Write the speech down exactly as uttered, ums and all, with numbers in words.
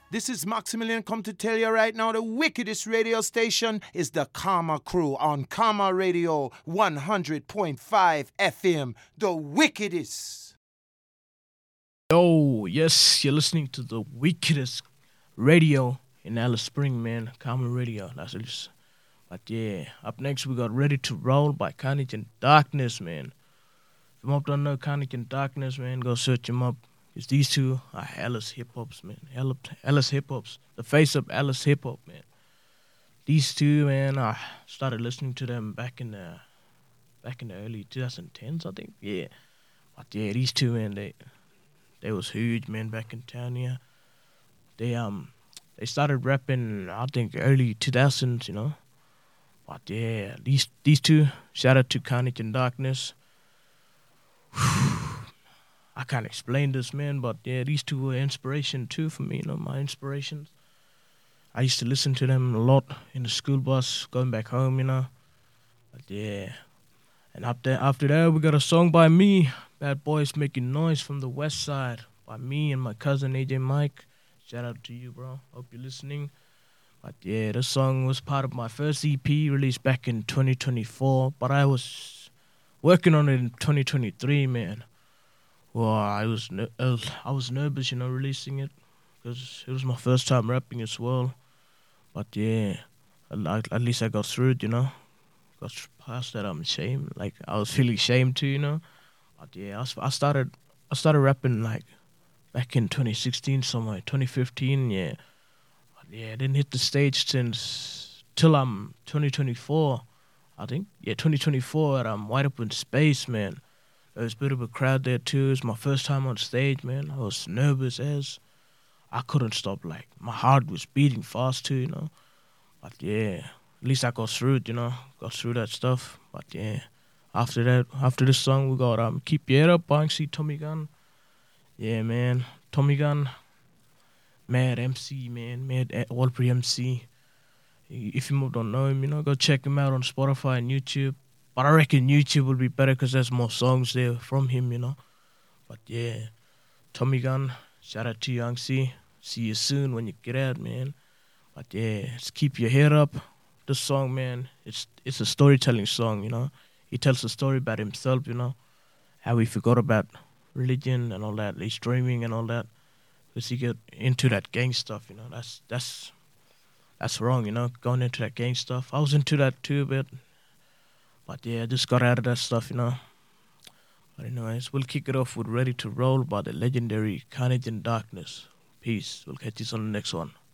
This is Maximilian come to tell you right now the wickedest radio station is the Karma Crew on Karma Radio one hundred point five F M. The wickedest. Yo, yes, you're listening to the wickedest radio in Alice Spring, man. Karma Radio. That's just. But yeah, up next we got Ready to Roll by Carnage and Darkness, man. If you don't know Carnage and Darkness, man, go search them up. Because these two are Alice hip hops, man. Alice hip hops. The face of Alice hip hop, man. These two, man, I started listening to them back in the back in the early twenty tens, I think. Yeah. But yeah, these two, man, they they was huge, man, back in town here. They um they started rapping, I think, early two thousands, you know. But yeah, these these two, shout out to Carnage and Darkness. I can't explain this, man, but yeah, these two were inspiration too for me, you know, my inspirations. I used to listen to them a lot in the school bus, going back home, you know. But yeah, and after, after that, we got a song by me, Bad Boys Making Noise from the West Side, by me and my cousin A J Mike. Shout out to you, bro. Hope you're listening. But yeah, this song was part of my first E P released back in twenty twenty-four, but I was working on it in twenty twenty-three, man. Well, I was, ner- I was I was nervous, you know, releasing it because it was my first time rapping as well. But yeah, at, at least I got through it, you know. Got past that, I'm ashamed. Like I was feeling ashamed too, you know. But yeah, I, s- I started I started rapping like back in twenty sixteen somewhere, twenty fifteen, yeah. But yeah, I didn't hit the stage since till I'm twenty twenty-four, I think. Yeah, twenty twenty-four at um, Wide Open Space, man. There was a bit of a crowd there too. It was my first time on stage, man. I was nervous as I couldn't stop. Like my heart was beating fast too, you know. But yeah, at least I got through it, you know. Got through that stuff. But yeah, after that, after this song, we got um Keep Your Head Up, Banksy, Tommy Gun. Yeah, man, Tommy Gun, Mad M C, man, Mad A- Walpre M C. If you don't know him, you know, go check him out on Spotify and YouTube. But I reckon YouTube will be better because there's more songs there from him, you know. But yeah, Tommy Gun, shout out to Young C. See you soon when you get out, man. But yeah, just keep your head up. This song, man, it's it's a storytelling song, you know. He tells a story about himself, you know, how he forgot about religion and all that, he's dreaming and all that, because he get into that gang stuff, you know. That's that's that's wrong, you know, going into that gang stuff. I was into that too a bit, but yeah, I just got out of that stuff, you know. But anyways, we'll kick it off with Ready to Roll by the legendary Carnage and Darkness. Peace. We'll catch you on the next one.